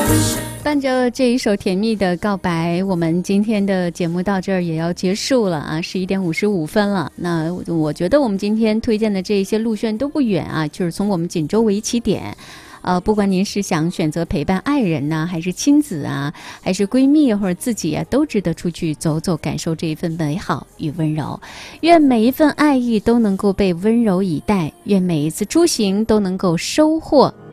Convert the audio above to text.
伴着这一首甜蜜的告白，我们今天的节目到这儿也要结束了啊，11点55分了。那我觉得我们今天推荐的这些路线都不远啊，就是从我们锦州为起点。不管您是想选择陪伴爱人呢，还是亲子啊，还是闺蜜或者自己啊，都值得出去走走，感受这一份美好与温柔。愿每一份爱意都能够被温柔以待，愿每一次出行都能够收获